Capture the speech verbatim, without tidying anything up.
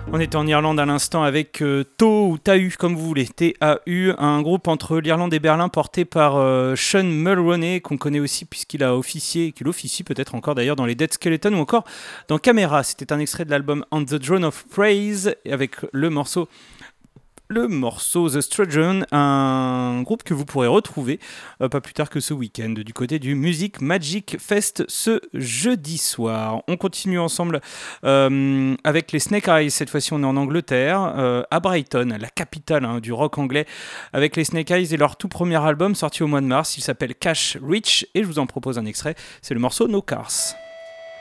On est en Irlande à l'instant avec euh, Tau ou Tau comme vous voulez, T A U, un groupe entre l'Irlande et Berlin porté par euh, Sean Mulroney, qu'on connaît aussi puisqu'il a officié, qu'il officie peut-être encore d'ailleurs dans les Dead Skeleton ou encore dans Camera. C'était un extrait de l'album On the Throne of Praise avec le morceau le morceau The Strudgeon, un groupe que vous pourrez retrouver euh, pas plus tard que ce week-end du côté du Music Magic Fest ce jeudi soir. On continue ensemble euh, avec les Snake Eyes, cette fois-ci on est en Angleterre, euh, à Brighton, la capitale hein, du rock anglais, avec les Snake Eyes et leur tout premier album sorti au mois de mars, il s'appelle Cash Rich et je vous en propose un extrait, c'est le morceau No Cars.